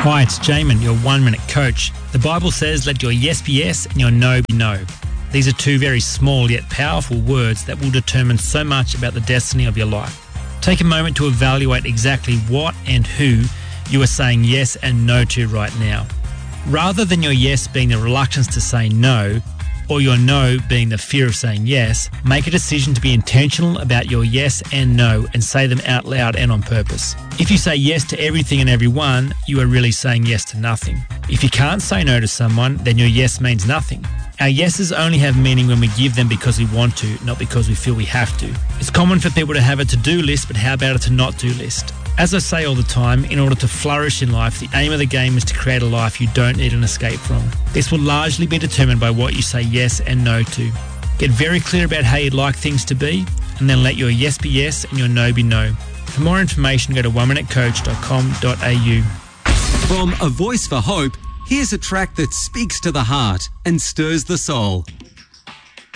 Hi, it's Jamin, your 1 Minute Coach. The Bible says, let your yes be yes and your no be no. These are two very small yet powerful words that will determine so much about the destiny of your life. Take a moment to evaluate exactly what and who you are saying yes and no to right now. Rather than your yes being the reluctance to say no, or your no being the fear of saying yes, make a decision to be intentional about your yes and no and say them out loud and on purpose. If you say yes to everything and everyone, you are really saying yes to nothing. If you can't say no to someone, then your yes means nothing. Our yeses only have meaning when we give them because we want to, not because we feel we have to. It's common for people to have a to-do list, but how about a to-not-do list? As I say all the time, in order to flourish in life, the aim of the game is to create a life you don't need an escape from. This will largely be determined by what you say yes and no to. Get very clear about how you'd like things to be, and then let your yes be yes and your no be no. For more information, go to oneminutecoach.com.au. From A Voice for Hope, here's a track that speaks to the heart and stirs the soul.